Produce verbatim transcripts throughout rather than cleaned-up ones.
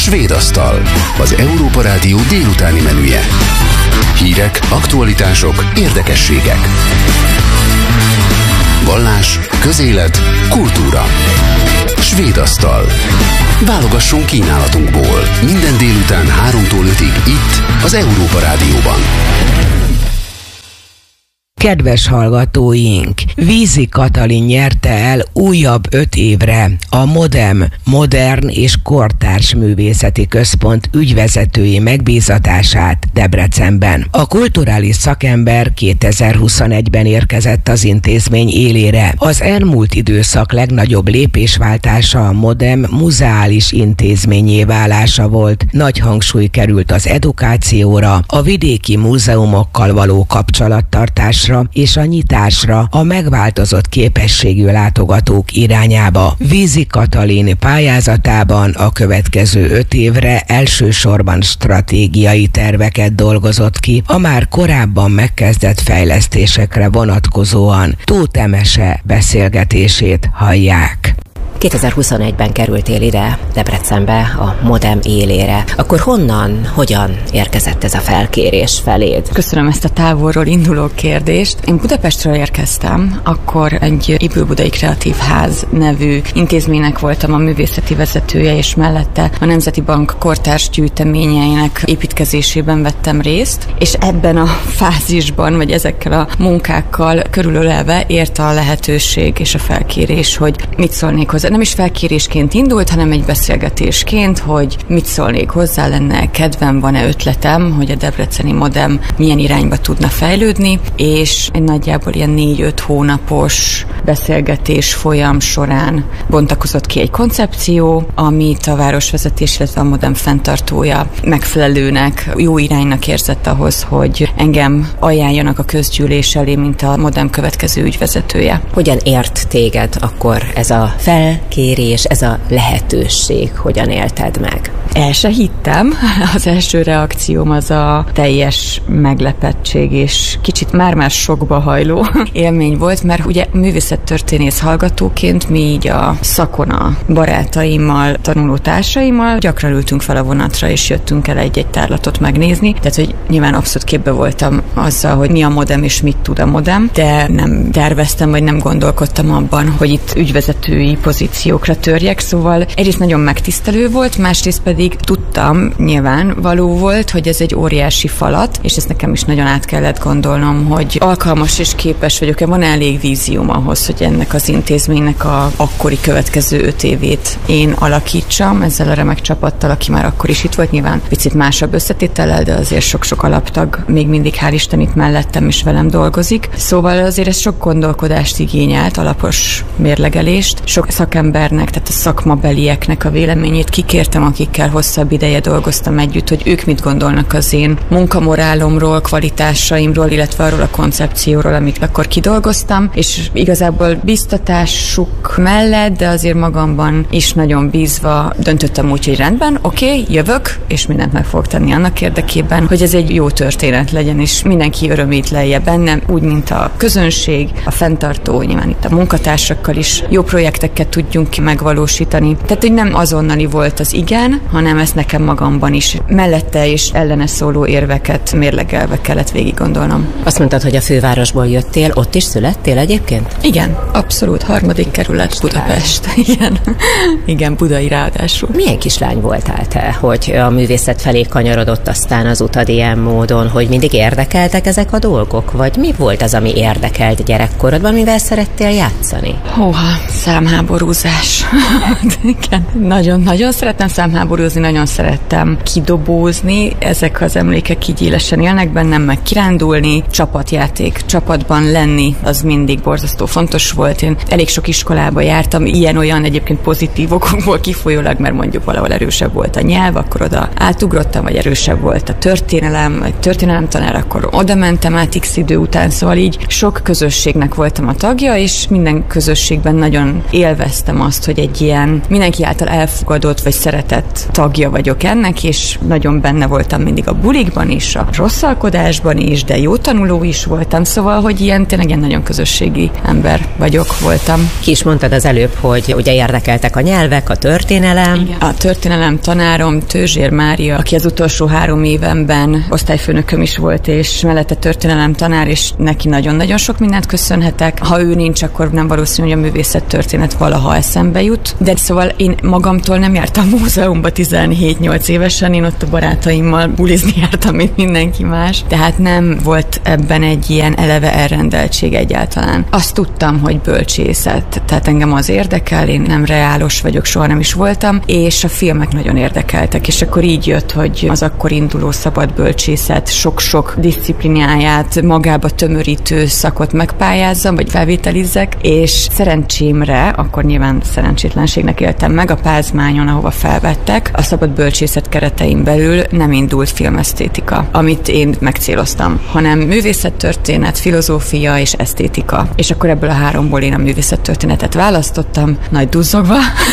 Svéd asztal, az Európa Rádió délutáni menüje. Hírek, aktualitások, érdekességek. Vallás, közélet, kultúra. Svéd asztal. Válogassunk kínálatunkból. Minden délután háromtól ötig itt, az Európa Rádióban. Kedves hallgatóink, Vízi Katalin nyerte el újabb öt évre a MODEM Modern és Kortárs Művészeti Központ ügyvezetői megbízatását Debrecenben. A kulturális szakember kétezer-huszonegyben érkezett az intézmény élére. Az elmúlt időszak legnagyobb lépésváltása a MODEM muzeális intézményé válása volt. Nagy hangsúly került az edukációra, a vidéki múzeumokkal való kapcsolattartásra és a nyitásra a megváltozott képességű látogatók irányába. Vízi Katalin pályázatában a következő öt évre elsősorban stratégiai terveket dolgozott ki, a már korábban megkezdett fejlesztésekre vonatkozóan. Tóth Emese beszélgetését hallják. kétezer-huszonegyben kerültél ide, Debrecenbe, a MODEM élére. Akkor honnan, hogyan érkezett ez a felkérés feléd? Köszönöm ezt a távolról induló kérdést. Én Budapestről érkeztem, akkor egy Ybl-Budai Kreatív Ház nevű intézménynek voltam a művészeti vezetője, és mellette a Nemzeti Bank kortárs gyűjteményeinek építkezésében vettem részt, és ebben a fázisban, vagy ezekkel a munkákkal körülölelve ért a lehetőség és a felkérés, hogy mit szólnék hozzá. Nem is felkérésként indult, hanem egy beszélgetésként, hogy mit szólnék hozzá, lenne kedvem, van-e ötletem, hogy a debreceni MODEM milyen irányba tudna fejlődni, és egy nagyjából ilyen négy-öt hónapos beszélgetés folyam során bontakozott ki egy koncepció, amit a városvezetés, illetve a MODEM fenntartója megfelelőnek, jó iránynak érzett ahhoz, hogy engem ajánljanak a közgyűlés elé, mint a MODEM következő ügyvezetője. Hogyan ért téged akkor ez a felkérés, ez a lehetőség, hogyan élted meg? El se hittem. Az első reakcióm az a teljes meglepettség, és kicsit már-már sokba hajló élmény volt, mert ugye művészettörténész hallgatóként mi így a szakon a barátaimmal, tanulótársaimmal gyakran ültünk fel a vonatra, és jöttünk el egy-egy tárlatot megnézni, tehát hogy nyilván abszolút képbe voltam azzal, hogy mi a MODEM és mit tud a MODEM, de nem terveztem, vagy nem gondolkodtam abban, hogy itt ügyvezetői pozíciókra törjek, szóval egyrészt nagyon megtisztelő volt, másrészt pedig tudtam, nyilván való volt, hogy ez egy óriási falat, és ezt nekem is nagyon át kellett gondolnom, hogy alkalmas és képes vagyok-e, van elég vízióm ahhoz, hogy ennek az intézménynek a akkori következő öt évét én alakítsam, ezzel a remek csapattal, aki már akkor is itt volt, nyilván picit másabb összetétellel, de azért sok-sok alaptag még mindig hál' Isten itt mellettem is velem dolgozik. Szóval azért ez sok gondolkodást igényelt, alapos mérlegelést, sok szakembernek, tehát a szakmabelieknek a véleményét kikértem, akikkel hosszabb ideje dolgoztam együtt, hogy ők mit gondolnak az én munkamorálomról, kvalitásaimról, illetve arról a koncepcióról, amit akkor kidolgoztam, és igazából biztatásuk mellett, de azért magamban is nagyon bízva döntöttem úgy, hogy rendben, oké, okay, jövök, és mindent meg fogok tenni annak érdekében, hogy ez egy jó történet legyen, és mindenki örömét lelje bennem, úgy, mint a közönség, a fenntartó, nyilván itt a munkatársakkal is jó projekteket tudjunk megvalósítani. Tehát, hogy nem azonnali volt az igen, hanem ezt nekem magamban is mellette és ellene szóló érveket mérlegelve kellett végig gondolnom. Azt mondtad, hogy a fővárosból jöttél, ott is születtél egyébként? Igen, abszolút, harmadik kerület, Budapest. Igen. Igen, budai ráadásul. Milyen kislány voltál te, hogy a művészet felé kanyarodott aztán az utad ilyen módon, hogy mindig érdekeltek ezek a dolgok? Vagy mi volt az, ami érdekelt gyerekkorodban, mivel szerettél játszani? Hóha, számháborúzás. Igen, nagyon-nagyon szerettem számháborúzni, nagyon szerettem kidobózni, ezek az emlékek így élesen élnek bennem, meg kirándulni, csapatjáték, csapatban lenni, az mindig borzasztó fontos volt. Én elég sok iskolába jártam, ilyen-olyan egyébként pozitív okokból kifolyólag, mert mondjuk valahol erősebb volt a nyelv, akkor oda átugrottam, vagy erősebb volt a történelem, vagy történelemtanár, akkor oda mentem át x idő után, szóval így sok közösségnek voltam a tagja, és minden közösségben nagyon élveztem azt, hogy egy ilyen mindenki által elfogadott, vagy szeretett tagja vagyok ennek, és nagyon benne voltam mindig a bulikban is, a rosszalkodásban is, de jó tanuló is voltam, szóval, hogy ilyen tényleg ilyen nagyon közösségi ember vagyok, voltam. Ki is mondtad az előbb, hogy ugye érdekeltek a nyelvek, a történelem. Igen. A történelem tanárom Tőzsér Mária, aki az utolsó három évemben osztályfőnököm is volt, és mellette történelem tanár, és neki nagyon-nagyon sok mindent köszönhetek. Ha ő nincs, akkor nem valószínű, hogy a művészettörténet valaha eszembe jut. De szóval én magamtól nem jártam múzeumba tizenhét-nyolc évesen, én ott a barátaimmal bulizni jártam, mint mindenki más. Tehát nem volt ebben egy ilyen eleve elrendeltség egyáltalán. Azt tudtam, hogy bölcsészet. Tehát engem az érdekel, én nem reálos vagyok, soha nem is voltam, és a filmek nagyon érdekeltek, és akkor így jött, hogy az akkor induló szabad bölcsészet sok-sok diszciplináját magába tömörítő szakot megpályázzam, vagy felvételizzek, és szerencsémre, akkor nyilván szerencsétlenségnek éltem meg, a Pázmányon, ahova felvettek, a szabad bölcsészet keretein belül nem indult filmesztétika, amit én megcéloztam, hanem művészettörténet, filozófia és esztétika. És akkor ebből a háromból én a művészettörténetet választottam, nagy duzzogva.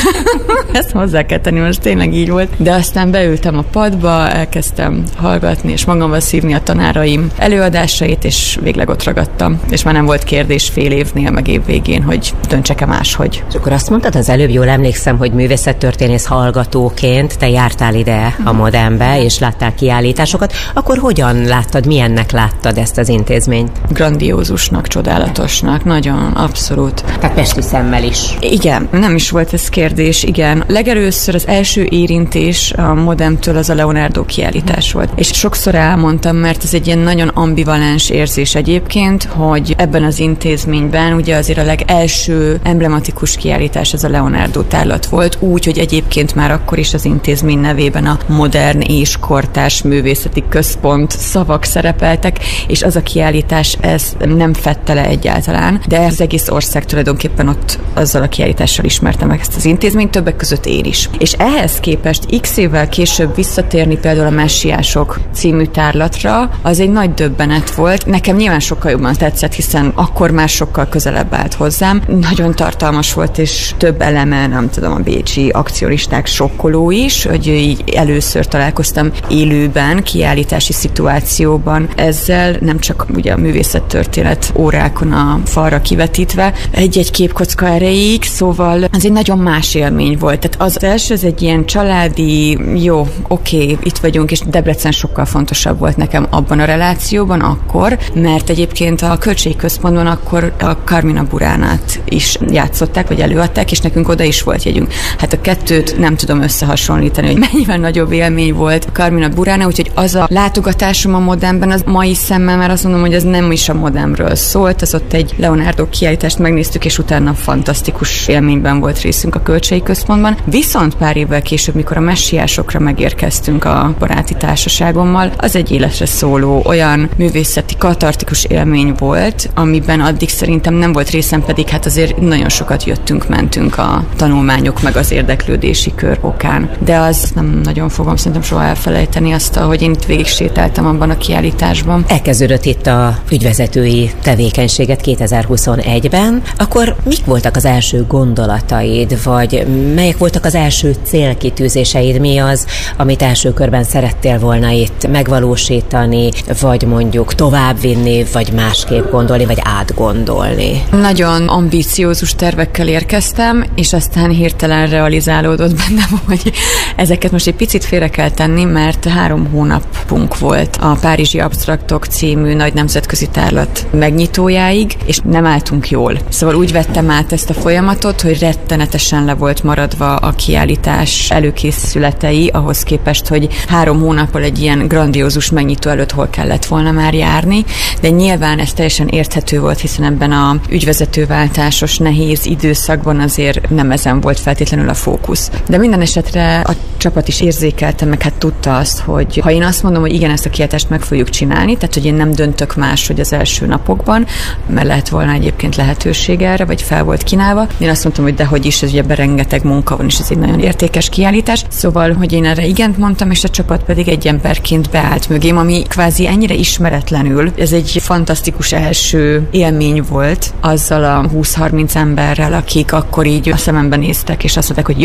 Ezt hozzá kell tenni, most tényleg így volt. De aztán beültem a padba, elkezdtem hallgatni, és magammal szívni a tanáraim előadásait, és végleg ott ragadtam. És már nem volt kérdés fél évnél, meg év végén, hogy döntsek-e máshogy. És akkor azt mondtad az előbb, jól emlékszem, hogy művészettörténész hallgatóként te jártál ide a Modernbe, és láttál kiállításokat. Akkor hogyan láttad, milyennek láttad ezt az intézményt? Grandiózusnak, csodálatosnak, nagyon, abszolút. Tehát pesti szemmel is. Igen, nem is volt ez kérdés, igen. Legelőször az első érintés a Moderntől az a Leonardo kiállítás volt. És sokszor elmondtam, mert ez egy ilyen nagyon ambivalens érzés egyébként, hogy ebben az intézményben ugye azért a legelső emblematikus kiállítás az a Leonardo tárlat volt, úgy, hogy egyébként már akkor is az intézmény nevében a modern és kortárs művészeti központ szavak szerepeltek, és az a kiállítás ez nem fedte le egyáltalán, de az egész ország tulajdonképpen ott azzal a kiállítással ismerte meg ezt az intézményt, többek között én is. És ehhez képest x évvel később visszatérni például a Messiások című tárlatra, az egy nagy döbbenet volt. Nekem nyilván sokkal jobban tetszett, hiszen akkor már sokkal közelebb állt hozzám. Nagyon tartalmas volt, és több eleme, nem tudom, a bécsi akcionisták sokkoló is, hogy így először találkoztam élőben, kiállítási szituációban ezzel, nem csak ugye a művészettörténet órákon a falra kivetítve, egy-egy képkocka erejéig, szóval ez egy nagyon más élmény volt. Tehát az első, ez egy ilyen családi, jó, oké, okay, itt vagyunk, és Debrecen sokkal fontosabb volt nekem abban a relációban akkor, mert egyébként a költségközpontban akkor a Carmina Buránát is játszották, vagy előadták, és nekünk oda is volt jegyünk. Hát a kettőt nem tudom összehasonlítani, hogy mennyivel nagyobb élmény volt a Carmina Burana, úgyhogy az a látogatásom a Modernben, az mai szemmel már azt mondom, hogy ez nem is a Modernről szólt, az ott egy Leonardo kiállítást megnéztük, és utána fantasztikus élményben volt részünk a költségközpontban. Viszont pár évvel később, mikor a Messiásokra megérkeztünk a baráti társaságommal, az egy életre szóló, olyan művészeti, katartikus élmény volt, amiben addig szerintem nem volt részem, pedig hát azért nagyon sokat jöttünk, mentünk a tanulmányok meg az érdeklődési kör okán. De az nem nagyon fogom szerintem soha elfelejteni azt, hogy én itt végig sétáltam abban a kiállításban. Elkezdődött itt a ügyvezetői tevékenységet kétezer-huszonegyben, akkor mik voltak az első gondolataid, vagy melyek voltak az első célkitűzéseid, mi az, amit első körben szerettél volna itt megvalósítani, vagy mondjuk továbbvinni, vagy másképp gondolni, vagy átgondolni? Nagyon ambiciózus tervekkel érkeztem, és aztán hirtelen realizálódott bennem, hogy ezeket most egy picit félre kell tenni, mert három hónapunk volt a Párizsi Absztraktok című nagy nemzetközi tárlat megnyitójáig, és nem álltunk jól. Szóval úgy vettem át ezt a folyamatot, hogy rettenetesen le volt maradva a kiállítás előkészületei, ahhoz képest, hogy három hónappal egy ilyen grandiózus megnyitó előtt hol kellett volna már járni, de nyilván ez teljesen érthető volt, hiszen ebben a ügyvezetőváltásos nehéz időszakban azért nem ezen volt feltétlenül a fókusz. De minden esetre a csapat is érzékelte, meg hát tudta azt, hogy ha én azt mondom, hogy igen, ezt a kiáltást meg fogjuk csinálni, tehát hogy én nem döntök más, hogy az első napokban, mert lehet volna egyébként lehetőség erre, vagy fel volt kínálva. Én azt mondtam, hogy dehogy is, ez ugye rengeteg munka van, és ez egy nagyon értékes kiállítás. Szóval, hogy én erre igent mondtam, és a csapat pedig egy emberként beállt mögém, ami kvázi ennyire ismeretlenül. Ez egy fantasztikus első élmény volt azzal a húsz-harminc emberrel, akik akkor így a szemembe néztek, és azt mondták, hogy jó,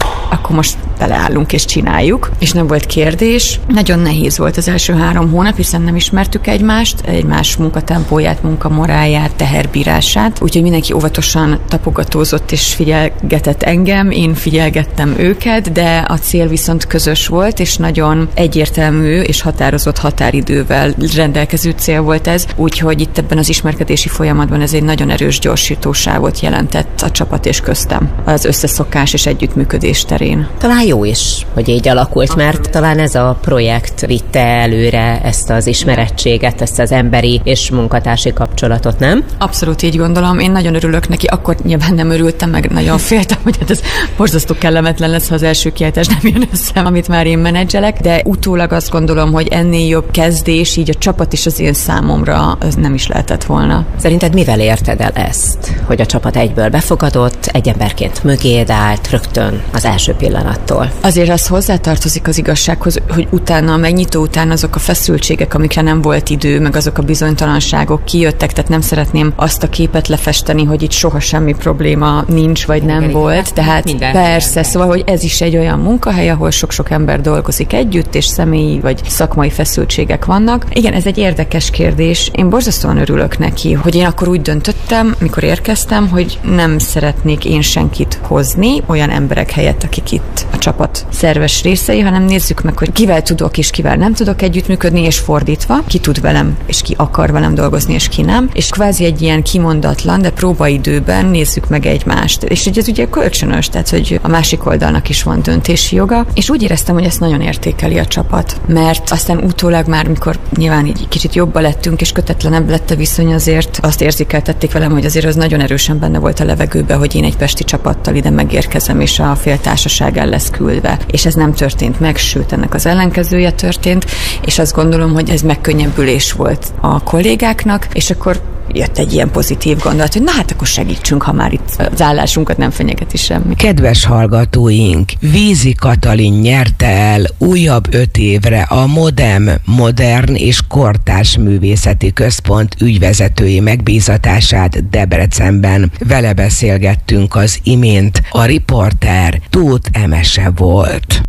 akkor most beleállunk és csináljuk, és nem volt kérdés. Nagyon nehéz volt az első három hónap, hiszen nem ismertük egymást, egymás munkatempóját, munkamoráját, teherbírását, úgyhogy mindenki óvatosan tapogatózott és figyelgetett engem, én figyelgettem őket, de a cél viszont közös volt, és nagyon egyértelmű és határozott határidővel rendelkező cél volt ez, úgyhogy itt ebben az ismerkedési folyamatban ez egy nagyon erős gyorsítósávot jelentett a csapat és köztem az összeszokás és együttműködés terén. Talán jó is, hogy így alakult, mert talán ez a projekt vitte előre ezt az ismerettséget, ezt az emberi és munkatársi kapcsolatot, nem? Abszolút így gondolom. Én nagyon örülök neki, akkor nyilván nem örültem, meg nagyon féltem, hogy hát ez borzasztó kellemetlen lesz, ha az első kiáltás nem jön össze, amit már én menedzselek, de utólag azt gondolom, hogy ennél jobb kezdés, így a csapat is az én számomra az nem is lehetett volna. Szerinted mivel érted el ezt, hogy a csapat egyből befogadott, egy emberként mögéd állt rögtön az első pillanattól? Azért az hozzátartozik az igazsághoz, hogy utána, a megnyitó után azok a feszültségek, amikre nem volt idő, meg azok a bizonytalanságok kijöttek, tehát nem szeretném azt a képet lefesteni, hogy itt soha semmi probléma nincs, vagy nem igen, volt. Tehát minden persze, minden. Szóval, hogy ez is egy olyan munkahely, ahol sok-sok ember dolgozik együtt, és személyi vagy szakmai feszültségek vannak. Igen, ez egy érdekes kérdés. Én borzasztóan örülök neki, hogy én akkor úgy döntöttem, mikor érkeztem, hogy nem szeretnék én senkit hozni, olyan emberek helyett, akik itt a csapat szerves részei, hanem nézzük meg, hogy kivel tudok és kivel nem tudok együttműködni, és fordítva, ki tud velem, és ki akar velem dolgozni, és ki nem. És kvázi egy ilyen kimondatlan, de próbaidőben nézzük meg egymást. És ez ugye kölcsönös, tehát hogy a másik oldalnak is van döntési joga, és úgy éreztem, hogy ezt nagyon értékeli a csapat. Mert aztán utólag már, mikor nyilván így kicsit jobban lettünk, és kötetlenebb lett a viszony, azért azt érzékeltették velem, hogy azért az nagyon erősen benne volt a levegőbe, hogy én egy pesti csapattal ide megérkezem, és a féltársaság el lesz küldve. És ez nem történt meg, sőt, ennek az ellenkezője történt, és azt gondolom, hogy ez megkönnyebbülés volt a kollégáknak, és akkor jött egy ilyen pozitív gondolat, hogy na hát akkor segítsünk, ha már itt az állásunkat nem fenyegeti semmi. Kedves hallgatóink, Vízi Katalin nyerte el újabb öt évre a MODEM Modern és Kortárs Művészeti Központ ügyvezetői megbízatását Debrecenben. Vele beszélgettünk az imént, a riporter Tóth Emese volt.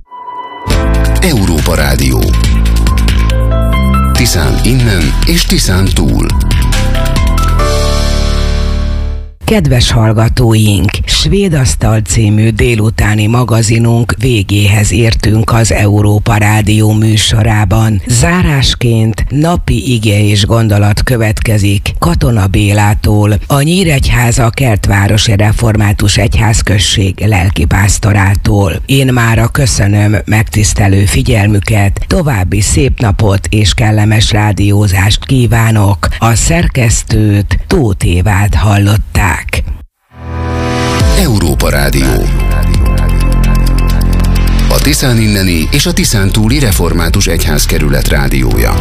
Európa Rádió. Tiszán innen és Tiszán túl. Kedves hallgatóink, Svéd Asztal című délutáni magazinunk végéhez értünk az Európa Rádió műsorában. Zárásként napi ige és gondolat következik Katona Bélától, a Nyíregyháza Kertvárosi Református Egyházközség lelkipásztorától. Én mára köszönöm megtisztelő figyelmüket, további szép napot és kellemes rádiózást kívánok. A szerkesztőt Tóth Évát hallották. Európa Rádió. A Tiszán inneni és a Tiszán túli Református Egyházkerület rádiója.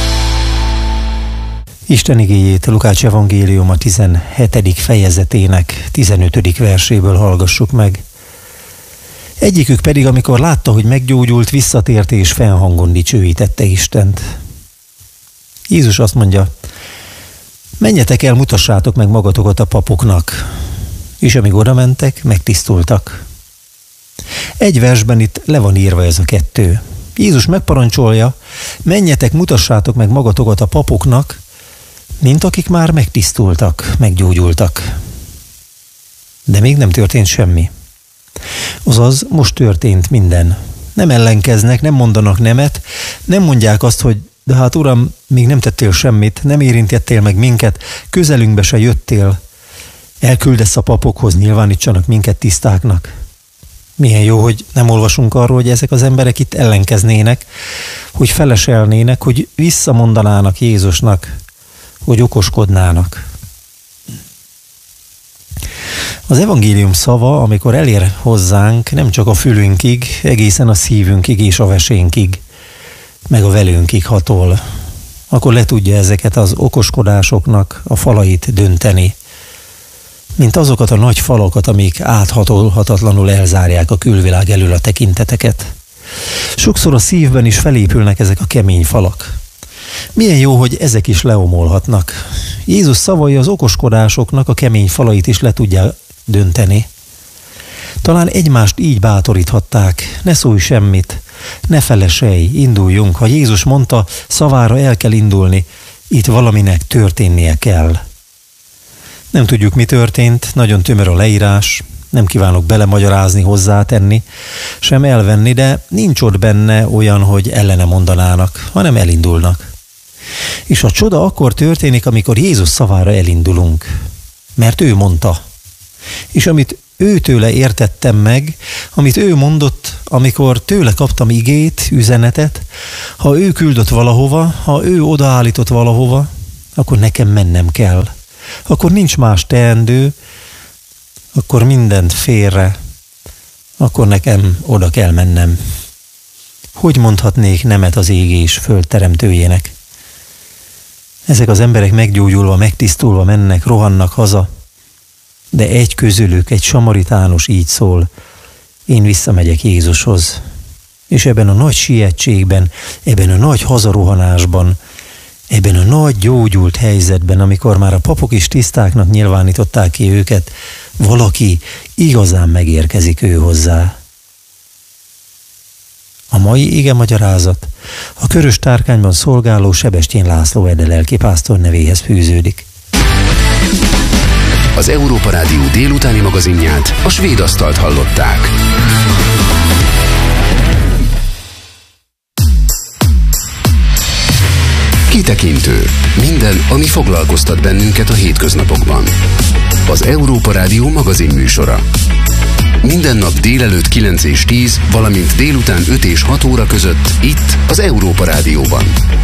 Isten igéjét Lukács evangéliuma tizenhetedik fejezetének tizenötödik verséből hallgassuk meg. Egyikük pedig, amikor látta, hogy meggyógyult, visszatért és fennhangon dicsőítette Istent. Jézus azt mondja, menjetek el, mutassátok meg magatokat a papoknak. És amíg oda mentek, megtisztultak. Egy versben itt le van írva ez a kettő. Jézus megparancsolja, menjetek, mutassátok meg magatokat a papoknak, mint akik már megtisztultak, meggyógyultak. De még nem történt semmi. Azaz, most történt minden. Nem ellenkeznek, nem mondanak nemet, nem mondják azt, hogy de hát uram, még nem tettél semmit, nem érintettél meg minket, közelünkbe se jöttél. Elküldesz a papokhoz, nyilvánítsanak minket tisztáknak. Milyen jó, hogy nem olvasunk arról, hogy ezek az emberek itt ellenkeznének, hogy feleselnének, hogy visszamondanának Jézusnak, hogy okoskodnának. Az evangélium szava, amikor elér hozzánk, nem csak a fülünkig, egészen a szívünkig és a vesénkig, meg a velünkig hatol, akkor le tudja ezeket az okoskodásoknak a falait dönteni, mint azokat a nagy falakat, amik áthatolhatatlanul elzárják a külvilág elől a tekinteteket. Sokszor a szívben is felépülnek ezek a kemény falak. Milyen jó, hogy ezek is leomolhatnak. Jézus szavai az okoskodásoknak a kemény falait is le tudja dönteni. Talán egymást így bátoríthatták, ne szólj semmit, ne feleselj, induljunk. Ha Jézus mondta, szavára el kell indulni, itt valaminek történnie kell. Nem tudjuk, mi történt, nagyon tömör a leírás, nem kívánok belemagyarázni, hozzátenni, sem elvenni, de nincs ott benne olyan, hogy ellene mondanának, hanem elindulnak. És a csoda akkor történik, amikor Jézus szavára elindulunk, mert ő mondta. És amit őtőle értettem meg, amit ő mondott, amikor tőle kaptam igét, üzenetet, ha ő küldött valahova, ha ő odaállított valahova, akkor nekem mennem kell. Akkor nincs más teendő, akkor mindent félre, akkor nekem oda kell mennem. Hogy mondhatnék nemet az ég és föld teremtőjének? Ezek az emberek meggyógyulva, megtisztulva mennek, rohannak haza, de egy közülük, egy samaritánus így szól, én visszamegyek Jézushoz. És ebben a nagy sietségben, ebben a nagy hazarohanásban, ebben a nagy gyógyult helyzetben, amikor már a papok is tisztáknak nyilvánították ki őket, valaki igazán megérkezik ő hozzá. A mai ige magyarázat a Körös Tárkányban szolgáló Sebestyén László Ede lelkipásztor nevéhez fűződik. Az Európa Rádió délutáni magazinját, a Svéd Asztalt hallották. Kitekintő. Minden, ami foglalkoztat bennünket a hétköznapokban. Az Európa Rádió magazin műsora. Minden nap délelőtt kilenc és tíz, valamint délután öt és hat óra között itt az Európa Rádióban.